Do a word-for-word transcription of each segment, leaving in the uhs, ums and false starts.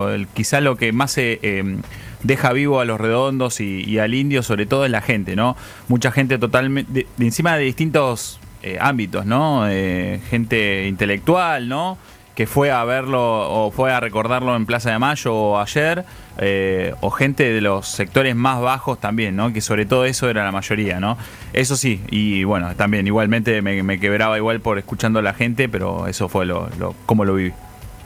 lo, el, quizá lo que más se eh, deja vivo a los redondos y, y al indio, sobre todo, es la gente, ¿no? Mucha gente totalmente, de, de encima de distintos eh, ámbitos, ¿no? Eh, gente intelectual, ¿no? Que fue a verlo o fue a recordarlo en Plaza de Mayo o ayer, eh, o gente de los sectores más bajos también, ¿no? Que sobre todo eso era la mayoría, ¿no? Eso sí, y bueno, también igualmente me, me quebraba igual por escuchando a la gente, pero eso fue lo, lo cómo lo viví.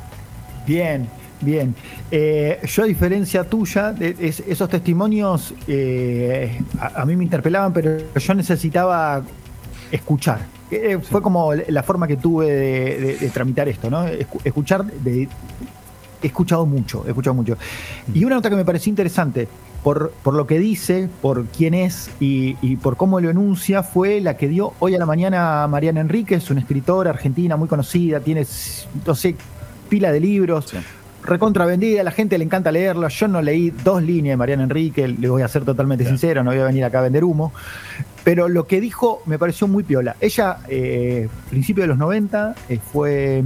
Bien, bien. Eh, yo a diferencia tuya, de, es, esos testimonios eh, a, a mí me interpelaban, pero yo necesitaba escuchar. Eh, fue como la forma que tuve de, de, de tramitar esto, ¿no? Escuchar, de, he escuchado mucho, he escuchado mucho. Y una nota que me pareció interesante, por, por lo que dice, por quién es y, y por cómo lo enuncia, fue la que dio hoy a la mañana Mariana Enríquez, una escritora argentina muy conocida, tiene, no sé, pila de libros. Sí. Recontra vendida, a la gente le encanta leerlo. Yo no leí dos líneas de Mariana Enríquez, le voy a ser totalmente Bien. sincero, no voy a venir acá a vender humo. Pero lo que dijo me pareció muy piola. Ella, eh, principio de los noventa, eh, fue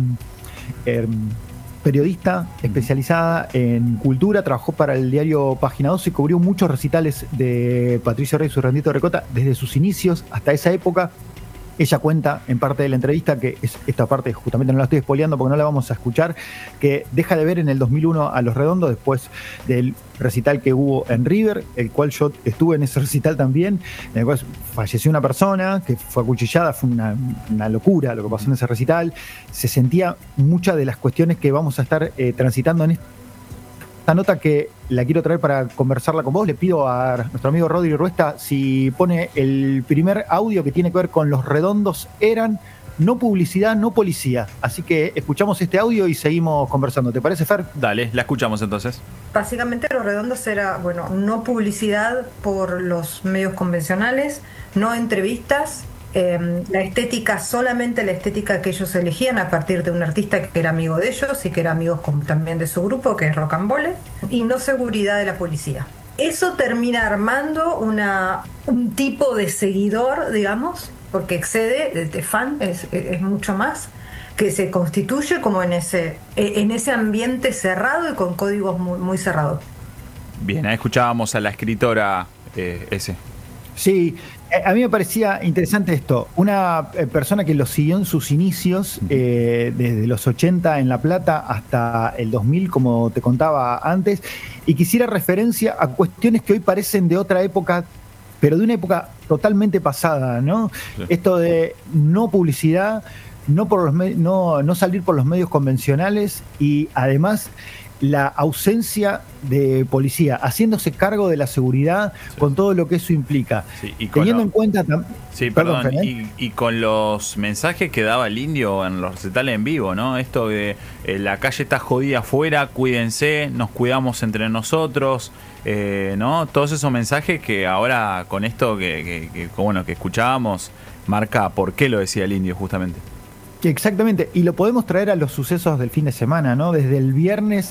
eh, periodista especializada en cultura, trabajó para el diario Página doce y cubrió muchos recitales de Patricio Rey y Rendito Ricota desde sus inicios hasta esa época. Ella cuenta en parte de la entrevista, que es, esta parte justamente no la estoy spoileando porque no la vamos a escuchar, que deja de ver en el dos mil uno a Los Redondos después del recital que hubo en River, el cual yo estuve en ese recital también, en el cual falleció una persona que fue acuchillada, fue una, una locura lo que pasó en ese recital. Se sentía muchas de las cuestiones que vamos a estar eh, transitando en esta nota, que la quiero traer para conversarla con vos. Le pido a nuestro amigo Rodri Ruesta si pone el primer audio que tiene que ver con Los Redondos eran no publicidad, no policía. Así que escuchamos este audio y seguimos conversando. ¿Te parece, Fer? Dale, la escuchamos entonces. Básicamente Los Redondos era, bueno, no publicidad por los medios convencionales, no entrevistas, eh, la estética, solamente la estética que ellos elegían a partir de un artista que era amigo de ellos y que era amigo también de su grupo, que es Rocambole, y no seguridad de la policía. Eso termina armando una, un tipo de seguidor, digamos, porque excede de, de fan, es, es mucho más, que se constituye como en ese, en ese ambiente cerrado y con códigos muy, muy cerrados. Bien, ahí escuchábamos a la escritora eh, ese. Sí, a mí me parecía interesante esto. Una persona que lo siguió en sus inicios, eh, desde los ochenta en La Plata hasta el dos mil, como te contaba antes, y quisiera referencia a cuestiones que hoy parecen de otra época, pero de una época totalmente pasada, ¿no? Sí. Esto de no publicidad, no, por los me- no, no salir por los medios convencionales y además la ausencia de policía, haciéndose cargo de la seguridad, sí, con todo lo que eso implica. Sí, y con Teniendo lo... en cuenta también... Sí, perdón, perdón y, y con los mensajes que daba el indio en los recitales en vivo, ¿no? Esto de eh, la calle está jodida afuera, cuídense, nos cuidamos entre nosotros, eh, ¿no? Todos esos mensajes que ahora con esto que, que, que, bueno, que escuchábamos, marca por qué lo decía el indio justamente. Exactamente, y lo podemos traer a los sucesos del fin de semana, ¿no? Desde el viernes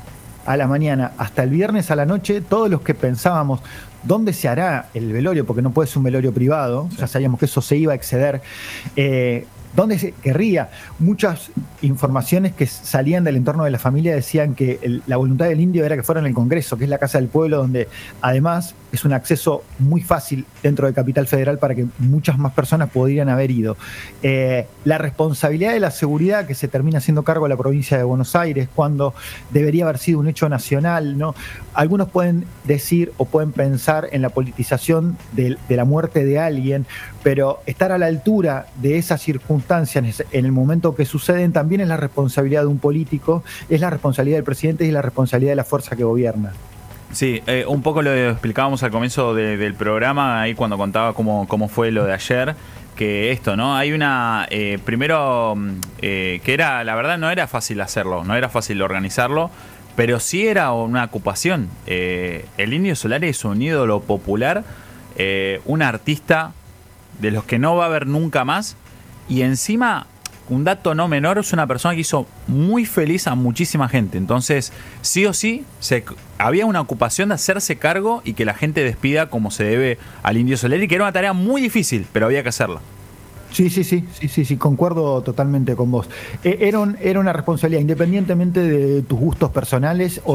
a la mañana hasta el viernes a la noche, todos los que pensábamos dónde se hará el velorio, porque no puede ser un velorio privado, sí, ya sabíamos que eso se iba a exceder, eh, dónde se querría. Muchas informaciones que salían del entorno de la familia decían que el, la voluntad del indio era que fuera en el Congreso, que es la Casa del Pueblo, donde además es un acceso muy fácil dentro de Capital Federal para que muchas más personas podrían haber ido. Eh, la responsabilidad de la seguridad que se termina haciendo cargo de la provincia de Buenos Aires, cuando debería haber sido un hecho nacional, ¿no? Algunos pueden decir o pueden pensar en la politización de, de la muerte de alguien, pero estar a la altura de esas circunstancias en el momento que suceden también es la responsabilidad de un político, es la responsabilidad del presidente y es la responsabilidad de la fuerza que gobierna. Sí, eh, un poco lo explicábamos al comienzo de, del programa, ahí cuando contaba cómo, cómo fue lo de ayer, que esto, ¿no? Hay una, eh, primero, eh, que era, la verdad no era fácil hacerlo, no era fácil organizarlo, pero sí era una ocupación. Eh, el Indio Solari es un ídolo popular, eh, un artista de los que no va a haber nunca más, y encima... un dato no menor, es una persona que hizo muy feliz a muchísima gente. Entonces, sí o sí, se, había una ocupación de hacerse cargo y que la gente despida como se debe al Indio Solari, que era una tarea muy difícil, pero había que hacerla. Sí, sí, sí, sí, sí, sí, concuerdo totalmente con vos. Eh, era, un, era una responsabilidad, independientemente de tus gustos personales o